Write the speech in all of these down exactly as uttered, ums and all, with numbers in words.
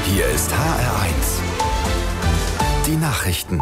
Hier ist H R eins. Die Nachrichten.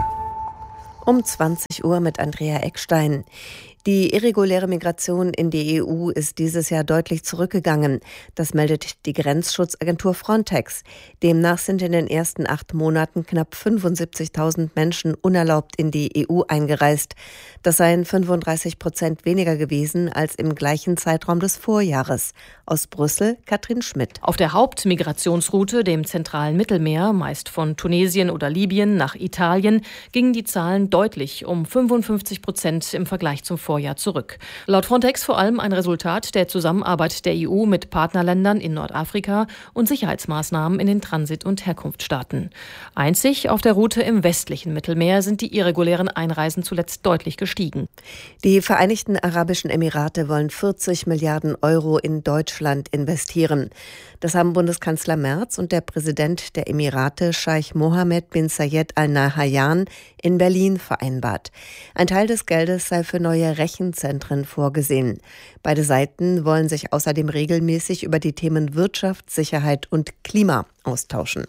Um zwanzig Uhr mit Andrea Eckstein. Die irreguläre Migration in die E U ist dieses Jahr deutlich zurückgegangen. Das meldet die Grenzschutzagentur Frontex. Demnach sind in den ersten acht Monaten knapp fünfundsiebzigtausend Menschen unerlaubt in die E U eingereist. Das seien fünfunddreißig Prozent weniger gewesen als im gleichen Zeitraum des Vorjahres. Aus Brüssel, Katrin Schmidt. Auf der Hauptmigrationsroute, dem zentralen Mittelmeer, meist von Tunesien oder Libyen nach Italien, gingen die Zahlen deutlich um fünfundfünfzig Prozent im Vergleich zum Vorjahr zurück. Laut Frontex vor allem ein Resultat der Zusammenarbeit der E U mit Partnerländern in Nordafrika und Sicherheitsmaßnahmen in den Transit- und Herkunftsstaaten. Einzig auf der Route im westlichen Mittelmeer sind die irregulären Einreisen zuletzt deutlich gestiegen. Die Vereinigten Arabischen Emirate wollen vierzig Milliarden Euro in Deutschland investieren. Das haben Bundeskanzler Merz und der Präsident der Emirate, Scheich Mohammed bin Zayed Al Nahyan, in Berlin vereinbart. Ein Teil des Geldes sei für neue Rechenzentren vorgesehen. Beide Seiten wollen sich außerdem regelmäßig über die Themen Wirtschaft, Sicherheit und Klima austauschen.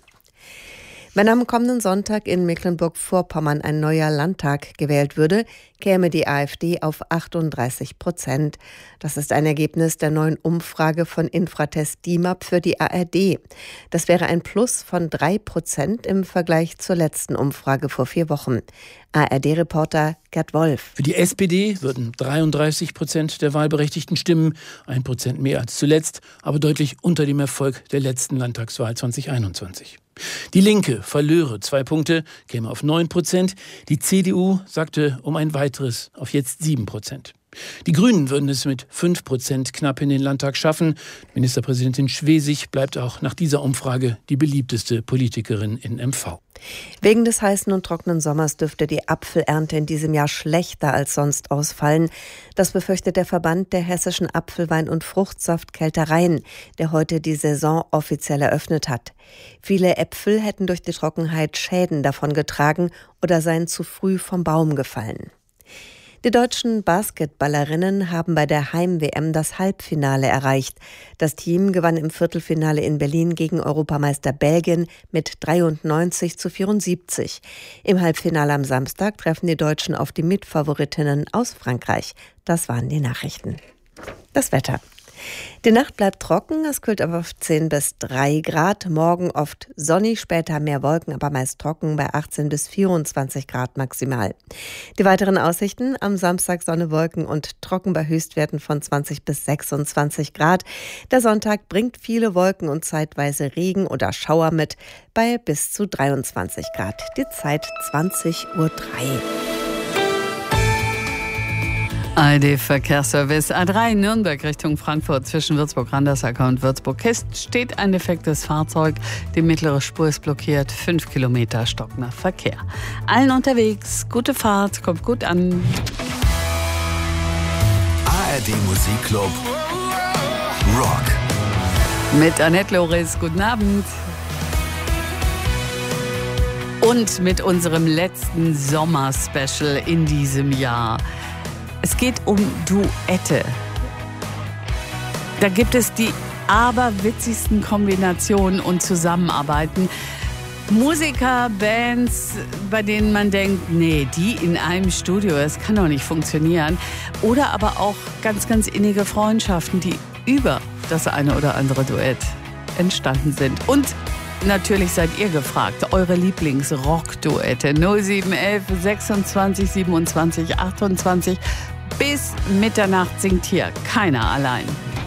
Wenn am kommenden Sonntag in Mecklenburg-Vorpommern ein neuer Landtag gewählt würde, käme die AfD auf achtunddreißig Prozent. Das ist ein Ergebnis der neuen Umfrage von Infratest D I M A P für die A R D. Das wäre ein Plus von drei Prozent im Vergleich zur letzten Umfrage vor vier Wochen. A R D-Reporter Gerd Wolf. Für die S P D würden dreiunddreißig Prozent der Wahlberechtigten stimmen, ein Prozent mehr als zuletzt, aber deutlich unter dem Erfolg der letzten Landtagswahl zwanzig einundzwanzig. Die Linke verlöre zwei Punkte, käme auf neun Prozent. Die C D U sagte um ein weiteres auf jetzt sieben Prozent. Die Grünen würden es mit fünf Prozent knapp in den Landtag schaffen. Ministerpräsidentin Schwesig bleibt auch nach dieser Umfrage die beliebteste Politikerin in M V. Wegen des heißen und trockenen Sommers dürfte die Apfelernte in diesem Jahr schlechter als sonst ausfallen. Das befürchtet der Verband der hessischen Apfelwein- und Fruchtsaftkeltereien, der heute die Saison offiziell eröffnet hat. Viele Äpfel hätten durch die Trockenheit Schäden davongetragen oder seien zu früh vom Baum gefallen. Die deutschen Basketballerinnen haben bei der Heim-W M das Halbfinale erreicht. Das Team gewann im Viertelfinale in Berlin gegen Europameister Belgien mit dreiundneunzig zu vierundsiebzig. Im Halbfinale am Samstag treffen die Deutschen auf die Mitfavoritinnen aus Frankreich. Das waren die Nachrichten. Das Wetter. Die Nacht bleibt trocken, es kühlt aber auf zehn bis drei Grad. Morgen oft sonnig, später mehr Wolken, aber meist trocken bei achtzehn bis vierundzwanzig Grad maximal. Die weiteren Aussichten: am Samstag Sonne, Wolken und trocken bei Höchstwerten von zwanzig bis sechsundzwanzig Grad. Der Sonntag bringt viele Wolken und zeitweise Regen oder Schauer mit bei bis zu dreiundzwanzig Grad. Die Zeit zwanzig Uhr drei. A R D-Verkehrsservice A drei Nürnberg Richtung Frankfurt zwischen Würzburg-Randersacker und Würzburg-Kest steht ein defektes Fahrzeug. Die mittlere Spur ist blockiert, fünf Kilometer stockender Verkehr. Allen unterwegs, gute Fahrt, kommt gut an. A R D Musikclub Rock. Mit Annette Loris, guten Abend. Und mit unserem letzten Sommer-Special in diesem Jahr. Es geht um Duette. Da gibt es die aberwitzigsten Kombinationen und Zusammenarbeiten. Musiker, Bands, bei denen man denkt, nee, die in einem Studio, das kann doch nicht funktionieren. Oder aber auch ganz, ganz innige Freundschaften, die über das eine oder andere Duett entstanden sind. Und natürlich seid ihr gefragt, eure Lieblings-Rock-Duette. null sieben elf sechsundzwanzig siebenundzwanzig achtundzwanzig. Bis Mitternacht singt hier keiner allein.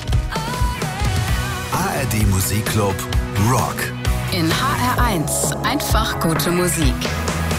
A R D Musikclub Rock. In H R eins einfach gute Musik.